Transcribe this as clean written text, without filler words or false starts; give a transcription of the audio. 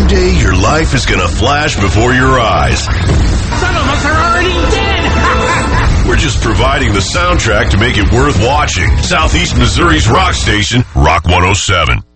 Someday your life is going to flash before your eyes. Some of us are already dead. We're just providing the soundtrack to make it worth watching. Southeast Missouri's rock station, Rock 107.